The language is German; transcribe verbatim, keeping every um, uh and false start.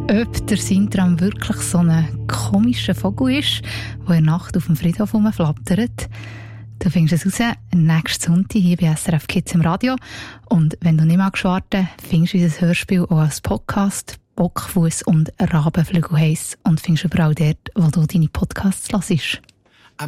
Ob der Sintram wirklich so ein komischer Vogel ist, der in der Nacht auf dem Friedhof rumflattert, du findest es raus nächsten Sonntag hier bei S R F Kids im Radio. Und wenn du nicht magst warten, findest du unser Hörspiel auch als Podcast Bockfuss und Rabenflügel heiss und findest überall dort, wo du deine Podcasts hörst.